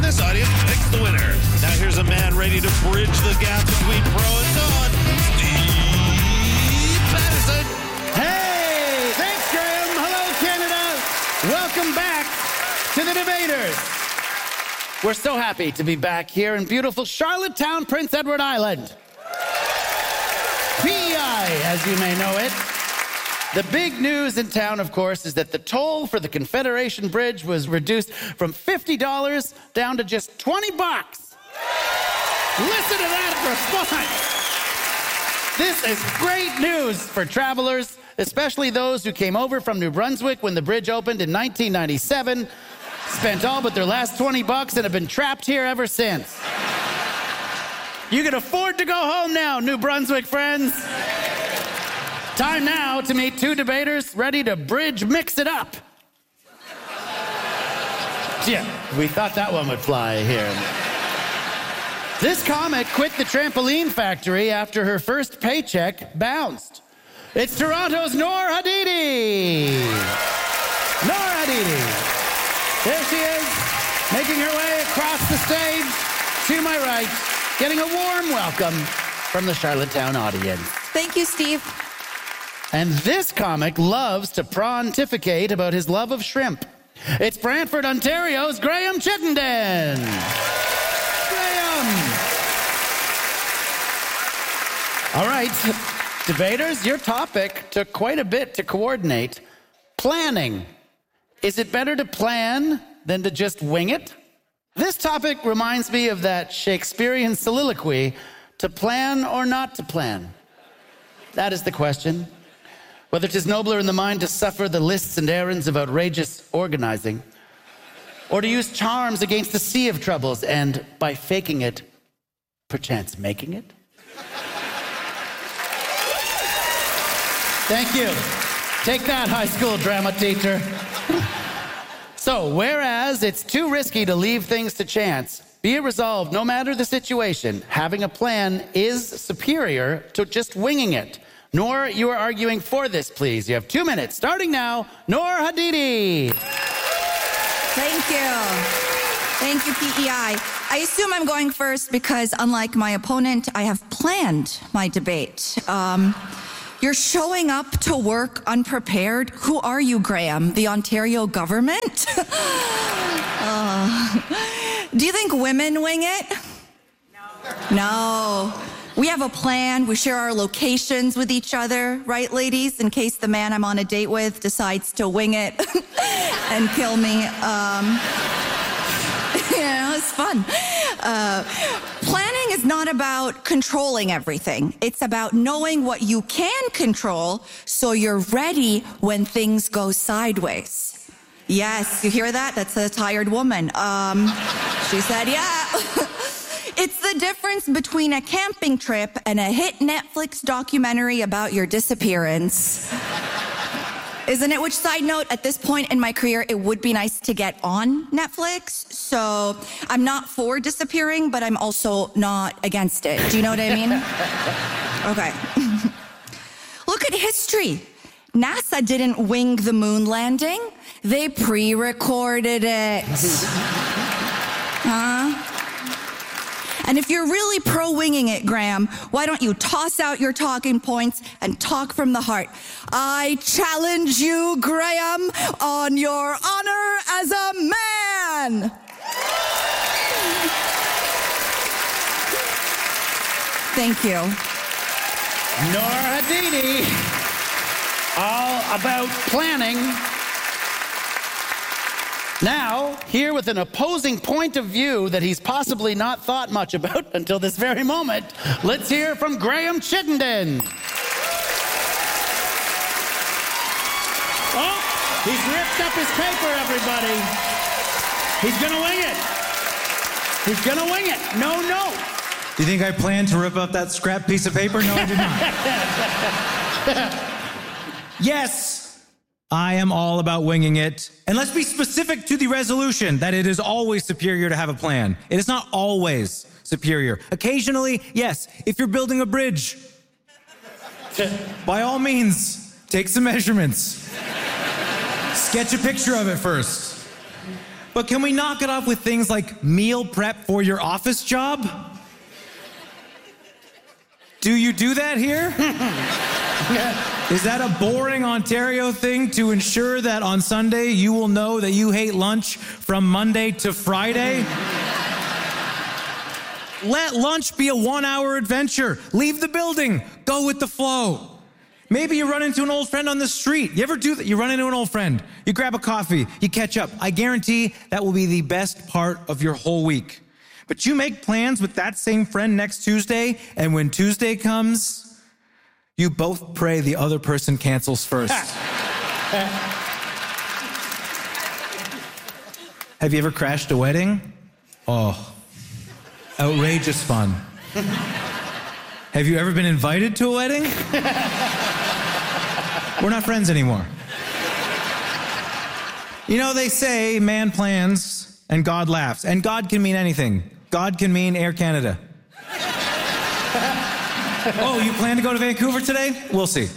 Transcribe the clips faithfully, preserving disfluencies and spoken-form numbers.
this audience picks the winner. Now here's a man ready to bridge the gap between pro and con, Steve Patterson. Hey, thanks, Graham. Hello, Canada. Welcome back to the Debaters. We're so happy to be back here in beautiful Charlottetown, Prince Edward Island. P E I, as you may know it. The big news in town, of course, is that the toll for the Confederation Bridge was reduced from fifty dollars down to just twenty bucks. Listen to that response. This is great news for travelers, especially those who came over from New Brunswick when the bridge opened in nineteen ninety-seven, spent all but their last twenty bucks and have been trapped here ever since. You can afford to go home now, New Brunswick friends. Time now to meet two debaters ready to bridge mix it up. Yeah, we thought that one would fly here. This comic quit the trampoline factory after her first paycheck bounced. It's Toronto's Noor Hadidi. Noor Hadidi. There she is, making her way across the stage to my right, getting a warm welcome from the Charlottetown audience. Thank you, Steve. And this comic loves to pontificate about his love of shrimp. It's Brantford, Ontario's Graham Chittenden. Graham. All right, debaters, your topic took quite a bit to coordinate. Planning. Is it better to plan than to just wing it? This topic reminds me of that Shakespearean soliloquy, to plan or not to plan. That is the question. Whether 'tis nobler in the mind to suffer the lists and errands of outrageous organizing, or to use charms against the sea of troubles, and by faking it, perchance making it. Thank you. Take that, high school drama teacher. So, whereas it's too risky to leave things to chance, be it resolved, no matter the situation, having a plan is superior to just winging it. Noor, you are arguing for this, please. You have two minutes. Starting now, Noor Hadidi. Thank you. Thank you, P E I. I assume I'm going first because, unlike my opponent, I have planned my debate. Um, you're showing up to work unprepared? Who are you, Graham? The Ontario government? uh, do you think women wing it? No. No. We have a plan. We share our locations with each other, right, ladies? In case the man I'm on a date with decides to wing it and kill me. Um, yeah, it's fun. Uh, planning is not about controlling everything. It's about knowing what you can control so you're ready when things go sideways. Yes, you hear that? That's a tired woman. Um, she said, yeah. It's the difference between a camping trip and a hit Netflix documentary about your disappearance. Isn't it? Which, side note, at this point in my career, it would be nice to get on Netflix. So I'm not for disappearing, but I'm also not against it. Do you know what I mean? Okay. Look at history. NASA didn't wing the moon landing. They pre-recorded it. Huh? And if you're really pro-winging it, Graham, why don't you toss out your talking points and talk from the heart? I challenge you, Graham, on your honor as a man. Thank you. Noor Hadidi, all about planning. Now, here with an opposing point of view that he's possibly not thought much about until this very moment, let's hear from Graham Chittenden. Oh, he's ripped up his paper, everybody. He's gonna wing it. He's gonna wing it. No, no. Do you think I planned to rip up that scrap piece of paper? No, I did not. Yes. I am all about winging it. And let's be specific to the resolution that it is always superior to have a plan. It is not always superior. Occasionally, yes, if you're building a bridge, by all means, take some measurements. Sketch a picture of it first. But can we knock it off with things like meal prep for your office job? Do you do that here? Is that a boring Ontario thing to ensure that on Sunday you will know that you hate lunch from Monday to Friday? Let lunch be a one-hour adventure. Leave the building. Go with the flow. Maybe you run into an old friend on the street. You ever do that? You run into an old friend. You grab a coffee. You catch up. I guarantee that will be the best part of your whole week. But you make plans with that same friend next Tuesday, and when Tuesday comes, you both pray the other person cancels first. Have you ever crashed a wedding? Oh, outrageous fun. Have you ever been invited to a wedding? We're not friends anymore. You know, they say man plans and God laughs. And God can mean anything. God can mean Air Canada. Oh, you plan to go to Vancouver today? We'll see.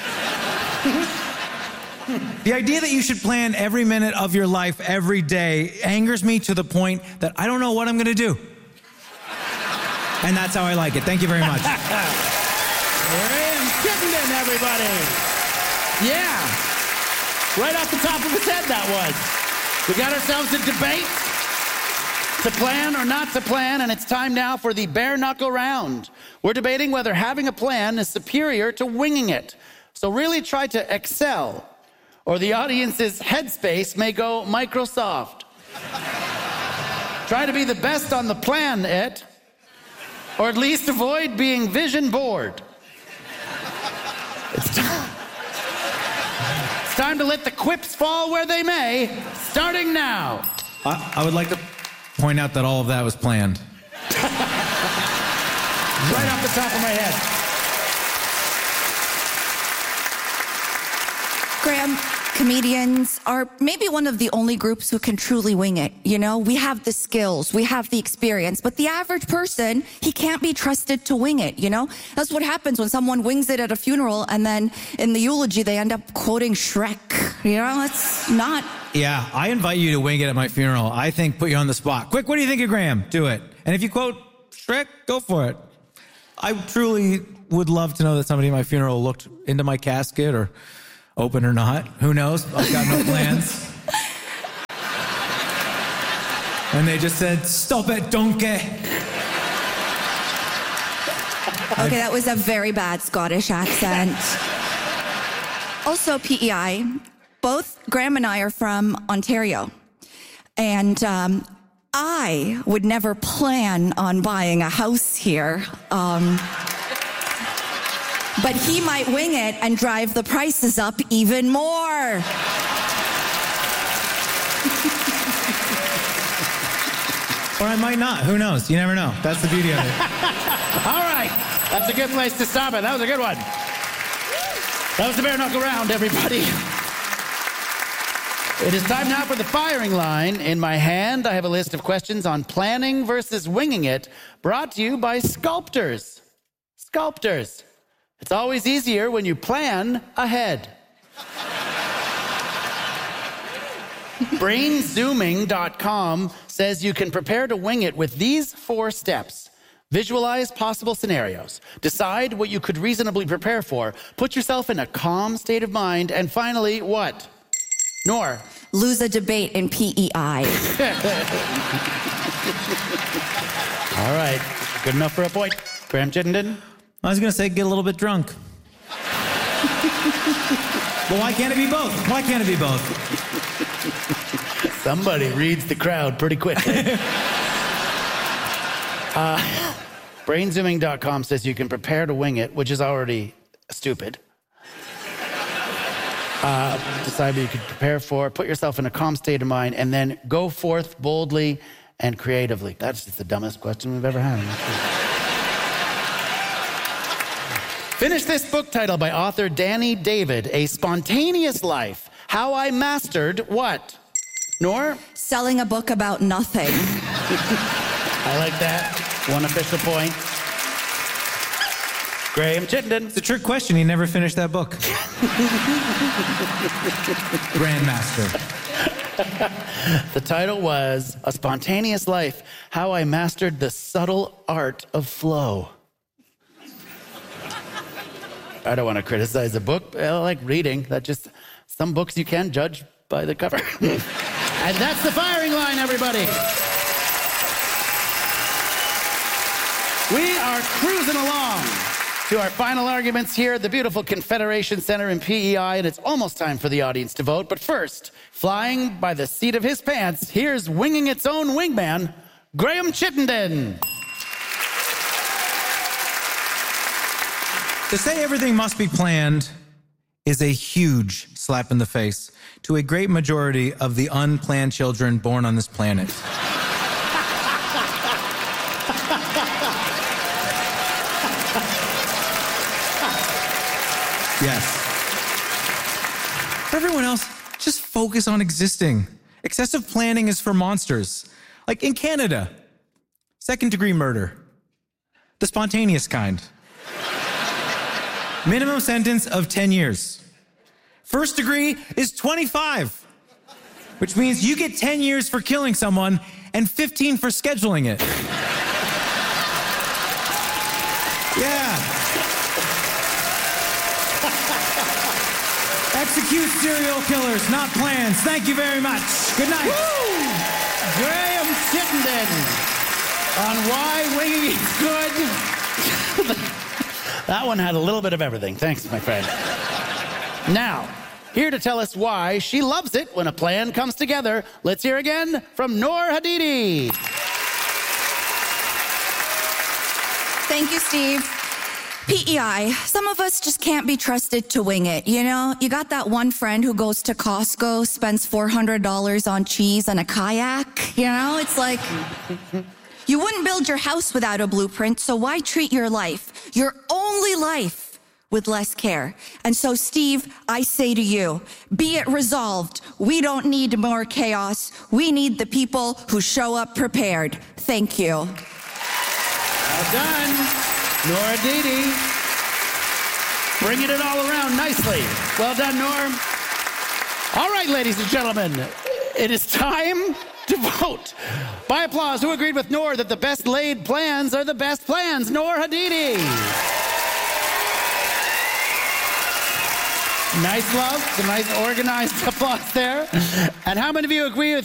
The idea that you should plan every minute of your life every day angers me to the point that I don't know what I'm going to do. And that's how I like it. Thank you very much. Graham Chittenden, everybody. Yeah. Right off the top of his head, that was. We got ourselves a debate. To plan or not to plan, and it's time now for the bare knuckle round. We're debating whether having a plan is superior to winging it. So really try to excel, or the audience's headspace may go Microsoft. Try to be the best on the plan, it, or at least avoid being vision bored. It's time. It's time to let the quips fall where they may, starting now. I, I would like to point out that all of that was planned. Right off the top of my head. Graham, comedians are maybe one of the only groups who can truly wing it. You know, we have the skills, we have the experience, but the average person, he can't be trusted to wing it, you know? That's what happens when someone wings it at a funeral and then in the eulogy they end up quoting Shrek. You know, it's not... Yeah, I invite you to wing it at my funeral. I think put you on the spot. Quick, what do you think of Graham? Do it. And if you quote Shrek, go for it. I truly would love to know that somebody at my funeral looked into my casket, or open or not. Who knows? I've got no plans. And they just said, "Stop it, donkey." Okay, that was a very bad Scottish accent. Also, P E I, both Graham and I are from Ontario. And um, I would never plan on buying a house here. Um, but he might wing it and drive the prices up even more. Or I might not. Who knows? You never know. That's the beauty of it. All right. That's a good place to stop it. That was a good one. That was the bare knuckle round, everybody. It is time now for the firing line. In my hand, I have a list of questions on planning versus winging it, brought to you by Sculptors. Sculptors. It's always easier when you plan ahead. brain zooming dot com says you can prepare to wing it with these four steps. Visualize possible scenarios. Decide what you could reasonably prepare for. Put yourself in a calm state of mind. And finally, what? Nor. Lose a debate in P E I. All right. Good enough for a point. Graham Chittenden? I was going to say get a little bit drunk. Well, why can't it be both? Why can't it be both? Somebody reads the crowd pretty quickly. uh, brain zooming dot com says you can prepare to wing it, which is already stupid. Uh, decide what you could prepare for, put yourself in a calm state of mind, and then go forth boldly and creatively. That's just the dumbest question we've ever had. Finish this book title by author Danny David, A Spontaneous Life, How I Mastered What? Nor? Selling a book about nothing. I like that. One official point. Graham Chittenden. It's a trick question. He never finished that book. Grandmaster. The title was A Spontaneous Life, How I Mastered the Subtle Art of Flow. I don't want to criticize a book. I like reading. That just, some books you can't judge by the cover. And that's the firing line, everybody. We are cruising along to our final arguments here at the beautiful Confederation Center in P E I, and it's almost time for the audience to vote. But first, flying by the seat of his pants, here's winging its own wingman, Graham Chittenden. To say everything must be planned is a huge slap in the face to a great majority of the unplanned children born on this planet. Yes. For everyone else, just focus on existing. Excessive planning is for monsters. Like in Canada, second-degree murder, the spontaneous kind. Minimum sentence of ten years. First degree is twenty-five, which means you get ten years for killing someone and fifteen for scheduling it. Yeah. Execute serial killers, not plans. Thank you very much. Good night. Woo! Graham Chittenden on why winging is good. That one had a little bit of everything. Thanks, my friend. Now, here to tell us why she loves it when a plan comes together, let's hear again from Noor Hadidi. Thank you, Steve. P E I, some of us just can't be trusted to wing it, you know? You got that one friend who goes to Costco, spends four hundred dollars on cheese and a kayak, you know? It's like, you wouldn't build your house without a blueprint, so why treat your life, your only life, with less care? And so, Steve, I say to you, be it resolved. We don't need more chaos. We need the people who show up prepared. Thank you. Well done. Noor Hadidi, bringing it all around nicely. Well done, Noor. All right, ladies and gentlemen, it is time to vote. By applause, who agreed with Noor that the best laid plans are the best plans? Noor Hadidi. Nice love, some nice organized applause there. And how many of you agree with